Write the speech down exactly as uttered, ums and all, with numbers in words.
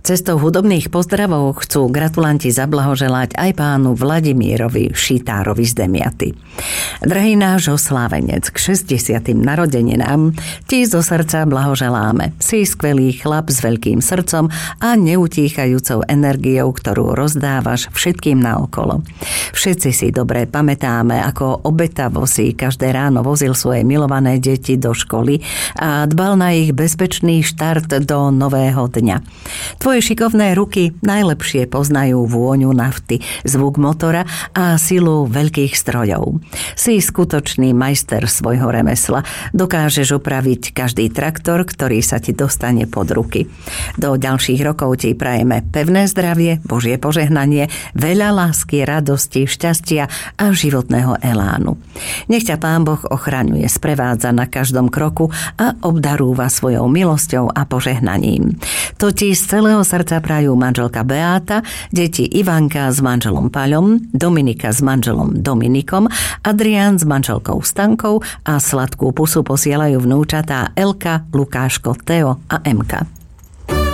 Cestou hudobných pozdravov chcú gratulanti zablahoželať aj pánu Vladimírovi Šitárovi z Demiaty. Drahý náš oslávenec, k šesťdesiatym narodeninám ti zo srdca blahoželáme. Si skvelý chlap s veľkým srdcom a neutíchajúcou energiou, ktorú rozdávaš všetkým naokolo. Všetci si dobre pamätáme, ako obetavo si každé ráno vozil svoje milované deti do školy a dbal na ich bezpečný štart do nového dňa. Tvoje šikovné ruky najlepšie poznajú vôňu nafty, zvuk motora a silu veľkých strojov. Si skutočný majster svojho remesla. Dokážeš opraviť každý traktor, ktorý sa ti dostane pod ruky. Do ďalších rokov ti prajeme pevné zdravie, Božie požehnanie, veľa lásky, radosti, šťastia a životného elánu. Nech ťa Pán Boh ochraňuje, sprevádza na každom kroku a obdarúva svojou milosťou a požehnaním. To ti z celého srdca prajú manželka Beáta, deti Ivanka s manželom Paľom, Dominika s manželom Dominikom, Adrián s manželkou Stankou a sladkú pusu posielajú vnúčatá Elka, Lukáško, Teo a Emka.